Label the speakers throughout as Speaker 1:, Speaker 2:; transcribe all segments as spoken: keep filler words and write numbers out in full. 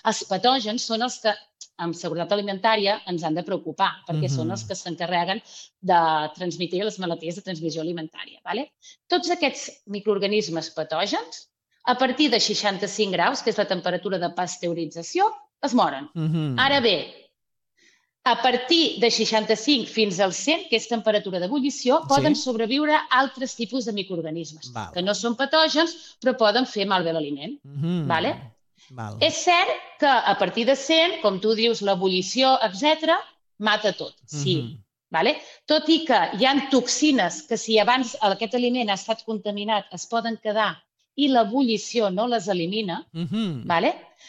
Speaker 1: Els patògens són els que, amb seguretat alimentària, ens han de preocupar, perquè són els que s'encarreguen de transmetre les malalties de transmissió alimentària. Vale? Tots aquests microorganismes patògens, a partir de seixanta-cinc graus, que és la temperatura de pasteurització, es moren.
Speaker 2: Mhm.
Speaker 1: Ara bé, a partir de seixanta-cinc fins al cent, que és temperatura d'ebullició, poden
Speaker 2: Sí.
Speaker 1: sobreviure altres tipus de microorganismes,
Speaker 2: Val.
Speaker 1: que no són patògens, però poden fer malbé l'aliment.
Speaker 2: Mhm.
Speaker 1: Vale?
Speaker 2: Val.
Speaker 1: És cert que a partir de cent, com tu dius, l'ebullició, etcètera, mata tot, sí.
Speaker 2: Mhm.
Speaker 1: Vale? Tot i que hi ha toxines que si abans aquest aliment ha estat contaminat es poden quedar i l'ebullició no les elimina,
Speaker 2: Mhm.
Speaker 1: vale?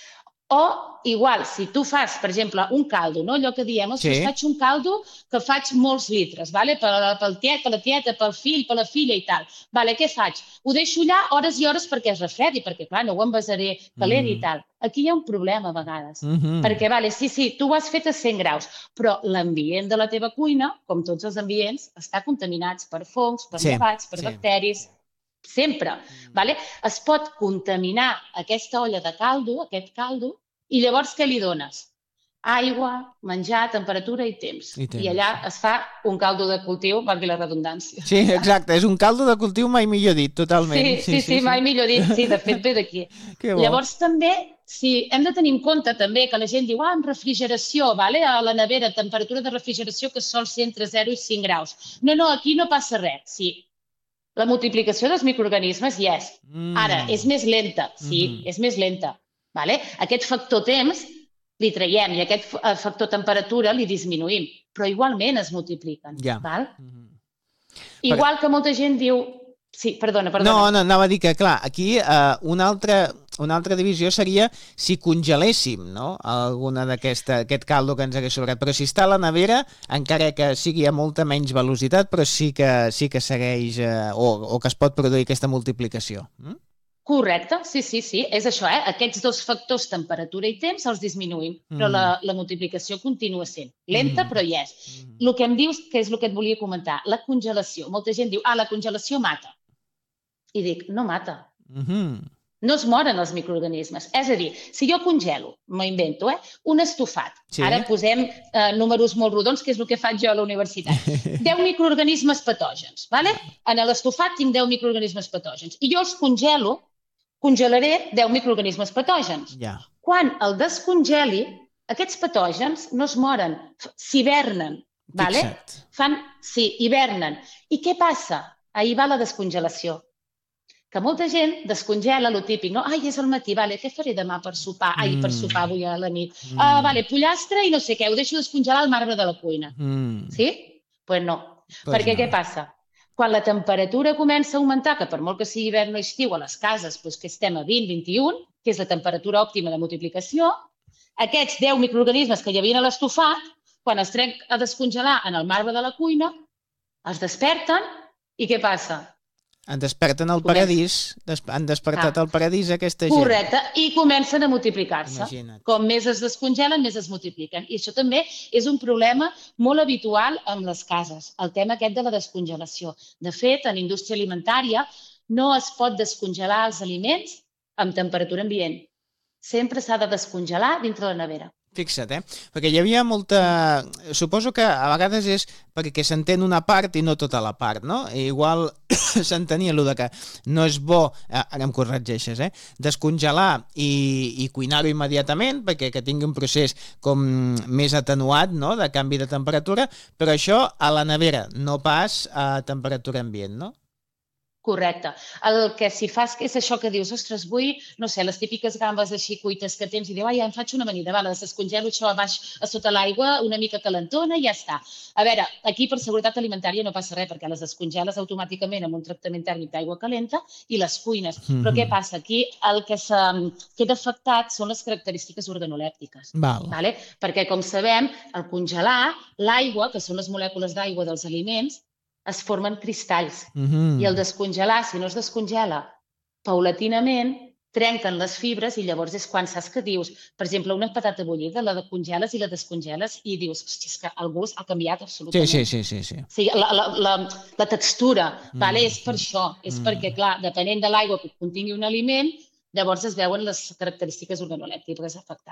Speaker 1: O, igual, si tu fas, per exemple, un caldo, no? Allò que diem, ostres,
Speaker 2: Sí.
Speaker 1: faig un caldo que faig molts litres, vale? pel, pel tiet, per la tieta, pel fill, per la filla i tal. Vale, què faig? Ho deixo allà hores i hores perquè es refredi, perquè, clar, no ho envasaré calent i
Speaker 2: Mm.
Speaker 1: tal. Aquí hi ha un problema, a vegades.
Speaker 2: Mhm.
Speaker 1: Perquè, vale, sí, sí, tu ho has fet a cent graus, però l'ambient de la teva cuina, com tots els ambients, està contaminat per fongs, per
Speaker 2: Sí,
Speaker 1: llevats, per
Speaker 2: sí.
Speaker 1: bacteris, sempre. Vale? Es pot contaminar aquesta olla de caldo, aquest caldo, i llavors què li dones? Aigua, menjar, temperatura i temps.
Speaker 2: I temps,
Speaker 1: I allà es fa un caldo de cultiu, valgui la redundància.
Speaker 2: Sí, exacte, és un caldo de cultiu mai millor dit, totalment.
Speaker 1: Sí, sí, sí, mai millor dit, sí, de fet ve d'aquí.
Speaker 2: Que bo.
Speaker 1: Llavors també, sí, hem de tenir en compte també que la gent diu, ah, en refrigeració, vale? A la nevera, temperatura de refrigeració que sol ser entre zero i cinc graus. No, no, aquí no passa res, sí. La multiplicació dels microorganismes hi és.
Speaker 2: Mm.
Speaker 1: Ara, és més lenta, sí,
Speaker 2: Mhm.
Speaker 1: és més lenta. Vale? Aquest factor temps li traiem i aquest f- eh, factor temperatura li disminuïm, però igualment es multipliquen.
Speaker 2: Ja.
Speaker 1: Val?
Speaker 2: Mhm.
Speaker 1: Igual que molta gent diu... Sí, perdona, perdona.
Speaker 2: No, no, anava a dir que, clar, aquí eh, una, altra, una altra divisió seria si congeléssim, no?, alguna d'aquesta aquest caldo que ens hagués sobrat. Però si està a la nevera, encara que sigui a molta menys velocitat, però sí que, sí que segueix eh, o, o que es pot produir aquesta multiplicació. Mm?
Speaker 1: Correcte, sí, sí, sí, és això, eh? Aquests dos factors, temperatura i temps, els disminuïm, però
Speaker 2: Mm.
Speaker 1: la, la multiplicació continua sent lenta,
Speaker 2: Mhm.
Speaker 1: però hi és. El que em dius, que és el que et volia comentar, la congelació. Molta gent diu, ah, la congelació mata. I dic, no mata.
Speaker 2: Mhm.
Speaker 1: No es moren els microorganismes. És a dir, si jo congelo, m'ho invento, eh, un estofat,
Speaker 2: Sí.
Speaker 1: ara posem eh, números molt rodons, que és el que faig jo a la universitat, deu microorganismes patògens, vale? En l'estofat tinc deu microorganismes patògens, i jo els congelo, congelaré deu microorganismes patògens.
Speaker 2: Ja.
Speaker 1: Quan el descongeli, aquests patògens no es moren, f- s'hivernen, vale?
Speaker 2: Fixa't.
Speaker 1: Fan, sí, hivernen. I què passa? Ahir va la descongelació. Que molta gent descongela lo típic, no? Ai, és al matí, vale, què faré demà per sopar? Ai, per
Speaker 2: Mm.
Speaker 1: sopar avui a la nit.
Speaker 2: Mm.
Speaker 1: Ah, vale, pollastre i no sé què, ho deixo descongelar al marbre de la cuina.
Speaker 2: Mm.
Speaker 1: Sí? Doncs pues no.
Speaker 2: Pues
Speaker 1: Perquè
Speaker 2: no.
Speaker 1: què passa? Quan la temperatura comença a augmentar, que per molt que sigui hivern o estiu a les cases, doncs que estem a vint, vint i un, que és la temperatura òptima de multiplicació, aquests deu microorganismes que hi havia a l'estofat, quan es trec a descongelar en el marbre de la cuina, es desperten i què passa?
Speaker 2: En desperten el
Speaker 1: Comença.
Speaker 2: paradís, des han despertat
Speaker 1: Ah.
Speaker 2: el paradís aquesta gent.
Speaker 1: Correcte, i comencen a multiplicar-se.
Speaker 2: Imagina't.
Speaker 1: Com més es descongelen, més es multipliquen. I això també és un problema molt habitual amb les cases, el tema aquest de la descongelació. De fet, en indústria alimentària no es pot descongelar els aliments amb temperatura ambient. Sempre s'ha de descongelar dintre la nevera.
Speaker 2: Fixa't, eh? Perquè hi havia molta... Suposo que a vegades és perquè s'entén una part i no tota la part, no? I igual s'entenia allò de que no és bo, eh, ara em corregeixes, eh? Descongelar i, i cuinar-ho immediatament perquè que tingui un procés com més atenuat, no?, de canvi de temperatura, però això a la nevera, no pas a temperatura ambient, no?
Speaker 1: Correcte. El que si fas és això que dius, ostres, vull, no sé, les típiques gambes així cuites que tens i dius, ai, em faig una amanida, vale, les descongelo això a baix, a sota l'aigua, una mica calentona i ja està. A veure, aquí per seguretat alimentària no passa res, perquè les descongeles automàticament amb un tractament tèrmic d'aigua calenta i les cuines.
Speaker 2: Mhm.
Speaker 1: Però què passa? Aquí el que se- queda afectat són les característiques organolèptiques.
Speaker 2: Val.
Speaker 1: Vale? Perquè, com sabem, al congelar, l'aigua, que són les molècules d'aigua dels aliments, es formen cristalls.
Speaker 2: Mhm.
Speaker 1: I el descongelar, si no es descongela paulatinament, trenquen les fibres i llavors és quan saps que dius, per exemple, una patata bullida, la congeles i la descongeles i dius, hosti, és que el gust ha canviat
Speaker 2: Sí,
Speaker 1: absolutament.
Speaker 2: sí, sí, sí, sí.
Speaker 1: O sigui, la, la, la, la textura,
Speaker 2: Mm.
Speaker 1: vale? És per això. És
Speaker 2: Mm.
Speaker 1: perquè, clar, depenent de l'aigua que contingui un aliment, llavors es veuen les característiques organolèptiques afectades.